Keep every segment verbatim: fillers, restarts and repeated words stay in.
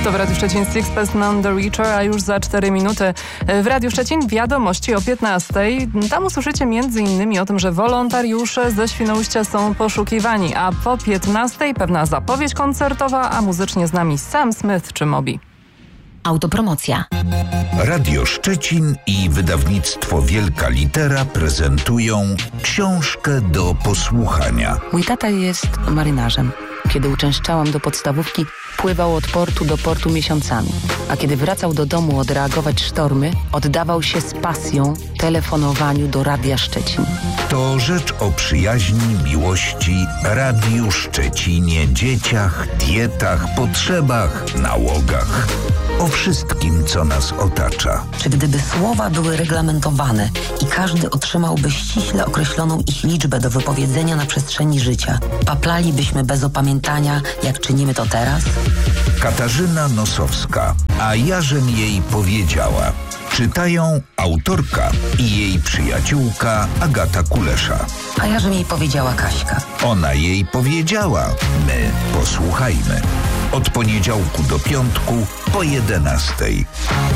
To w Radiu Szczecin Sixpence None the Richer, a już za cztery minuty w Radiu Szczecin wiadomości o piętnastej. Tam usłyszycie między innymi o tym, że wolontariusze ze Świnoujścia są poszukiwani, a po piętnastej pewna zapowiedź koncertowa, a muzycznie z nami Sam Smith czy Moby. Autopromocja. Radio Szczecin i wydawnictwo Wielka Litera prezentują książkę do posłuchania. Mój tata jest marynarzem. Kiedy uczęszczałam do podstawówki, pływał od portu do portu miesiącami. A kiedy wracał do domu odreagować sztormy, oddawał się z pasją telefonowaniu do Radia Szczecin. To rzecz o przyjaźni, miłości, Radiu Szczecinie, dzieciach, dietach, potrzebach, nałogach. O wszystkim, co nas otacza. Czy gdyby słowa były reglamentowane i każdy otrzymałby ściśle określoną ich liczbę do wypowiedzenia na przestrzeni życia, paplalibyśmy bez opamiętania, jak czynimy to teraz? Katarzyna Nosowska, a jażem jej powiedziała. Czytają autorka i jej przyjaciółka Agata Kulesza. A ja, że mi powiedziała Kaśka. Ona jej powiedziała, my posłuchajmy. Od poniedziałku do piątku po jedenastej.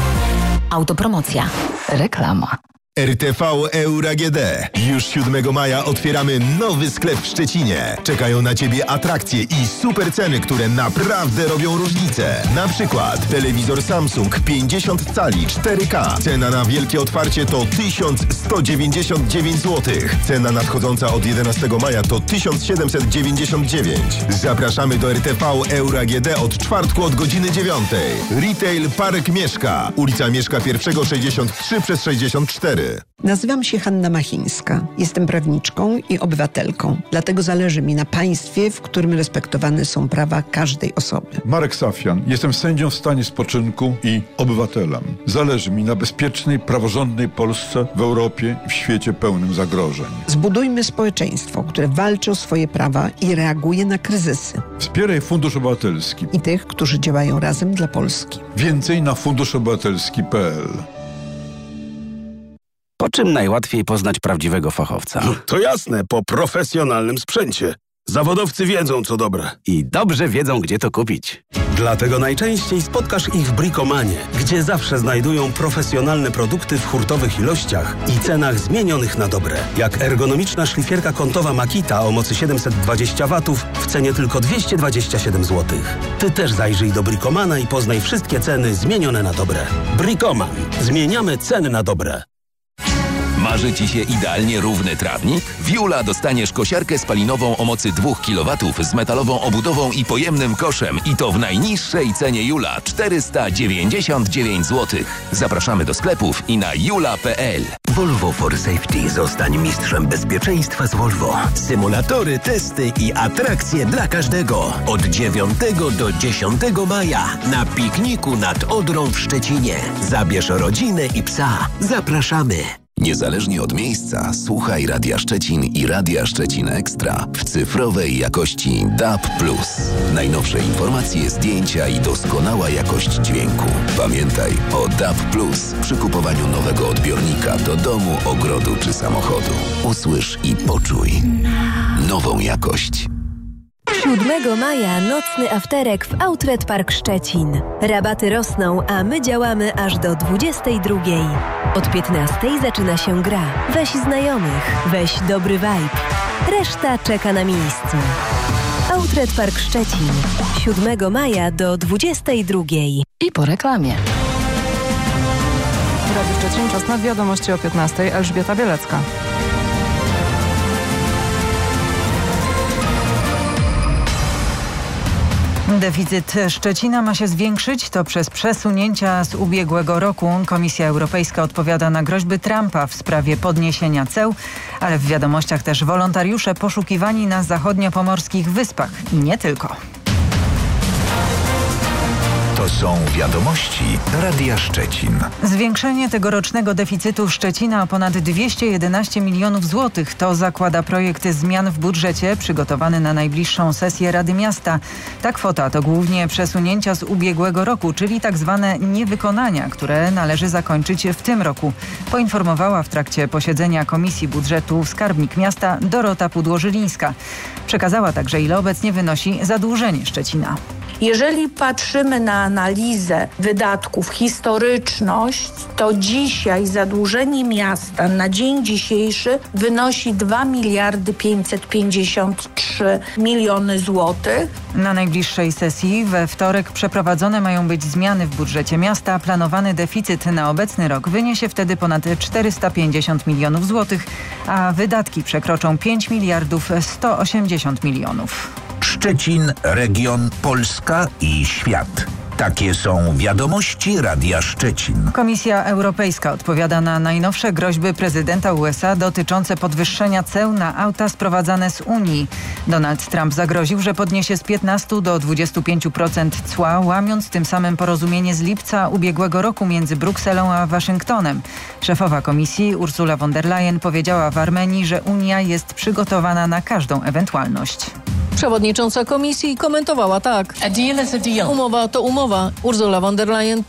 Autopromocja. Reklama. R T V Euro A G D. Już siódmego maja otwieramy nowy sklep w Szczecinie. Czekają na Ciebie atrakcje i super ceny, które naprawdę robią różnicę. Na przykład telewizor Samsung pięćdziesiąt cali cztery K. Cena na wielkie otwarcie to tysiąc sto dziewięćdziesiąt dziewięć złotych. Cena nadchodząca od jedenastego maja to tysiąc siedemset dziewięćdziesiąt dziewięć. Zapraszamy do R T V Euro A G D od czwartku od godziny dziewiątej. Retail Park Mieszka. Ulica Mieszka pierwszego sześćdziesiąt trzy przez sześćdziesiąt cztery. Nazywam się Hanna Machińska. Jestem prawniczką i obywatelką. Dlatego zależy mi na państwie, w którym respektowane są prawa każdej osoby. Marek Safian. Jestem sędzią w stanie spoczynku i obywatelem. Zależy mi na bezpiecznej, praworządnej Polsce w Europie i w świecie pełnym zagrożeń. Zbudujmy społeczeństwo, które walczy o swoje prawa i reaguje na kryzysy. Wspieraj Fundusz Obywatelski I tych, którzy działają razem dla Polski. Więcej na fundusz obywatelski kropka p l. Po czym najłatwiej poznać prawdziwego fachowca? To jasne, po profesjonalnym sprzęcie. Zawodowcy wiedzą, co dobre. I dobrze wiedzą, gdzie to kupić. Dlatego najczęściej spotkasz ich w Bricomanie, gdzie zawsze znajdują profesjonalne produkty w hurtowych ilościach i cenach zmienionych na dobre. Jak ergonomiczna szlifierka kątowa Makita o mocy siedemset dwadzieścia watów w cenie tylko dwieście dwadzieścia siedem złotych. Ty też zajrzyj do Bricomana i poznaj wszystkie ceny zmienione na dobre. Bricoman. Zmieniamy ceny na dobre. Marzy Ci się idealnie równy trawnik? W Jula dostaniesz kosiarkę spalinową o mocy dwóch kilowatów z metalową obudową i pojemnym koszem. I to w najniższej cenie Jula – czterysta dziewięćdziesiąt dziewięć złotych. Zapraszamy do sklepów i na jula kropka p l. Volvo for Safety. Zostań mistrzem bezpieczeństwa z Volvo. Symulatory, testy i atrakcje dla każdego. Od dziewiątego do dziesiątego maja na pikniku nad Odrą w Szczecinie. Zabierz rodzinę i psa. Zapraszamy. Niezależnie od miejsca, słuchaj Radia Szczecin i Radia Szczecin Ekstra w cyfrowej jakości D A B plus. Najnowsze informacje, zdjęcia i doskonała jakość dźwięku. Pamiętaj o D A B plus przy kupowaniu nowego odbiornika do domu, ogrodu czy samochodu. Usłysz i poczuj nową jakość. siódmego maja nocny afterek w Outlet Park Szczecin. Rabaty rosną, a my działamy aż do dwudziestej drugiej. Od piętnastej zaczyna się gra. Weź znajomych, weź dobry vibe. Reszta czeka na miejscu. Outlet Park Szczecin. siódmego maja do dwudziestej drugiej. I po reklamie. W Radiu Szczecin czas na wiadomości o piętnastej. Elżbieta Bielecka. Deficyt Szczecina ma się zwiększyć, to przez przesunięcia z ubiegłego roku. Komisja Europejska odpowiada na groźby Trumpa w sprawie podniesienia ceł, ale w wiadomościach też wolontariusze poszukiwani na zachodniopomorskich wyspach. I nie tylko. To są wiadomości Radia Szczecin. Zwiększenie tegorocznego deficytu Szczecina o ponad dwieście jedenaście milionów złotych to zakłada projekt zmian w budżecie przygotowany na najbliższą sesję Rady Miasta. Ta kwota to głównie przesunięcia z ubiegłego roku, czyli tak zwane niewykonania, które należy zakończyć w tym roku, poinformowała w trakcie posiedzenia Komisji Budżetu skarbnik miasta Dorota Pudło-Żylińska. Przekazała także, ile obecnie wynosi zadłużenie Szczecina. Jeżeli patrzymy na analizę wydatków, historyczność, to dzisiaj zadłużenie miasta na dzień dzisiejszy wynosi dwa miliardy pięćset pięćdziesiąt trzy miliony złotych. Na najbliższej sesji we wtorek przeprowadzone mają być zmiany w budżecie miasta. Planowany deficyt na obecny rok wyniesie wtedy ponad czterysta pięćdziesiąt milionów złotych, a wydatki przekroczą pięć miliardów sto osiemdziesiąt milionów. Szczecin, region, Polska i świat. Takie są wiadomości Radia Szczecin. Komisja Europejska odpowiada na najnowsze groźby prezydenta U S A dotyczące podwyższenia ceł na auta sprowadzane z Unii. Donald Trump zagroził, że podniesie z piętnastu do dwudziestu pięciu procent cła, łamiąc tym samym porozumienie z lipca ubiegłego roku między Brukselą a Waszyngtonem. Szefowa komisji Ursula von der Leyen powiedziała w Armenii, że Unia jest przygotowana na każdą ewentualność. Przewodnicząca komisji komentowała tak. Umowa to umowa. Ursula von der Leyen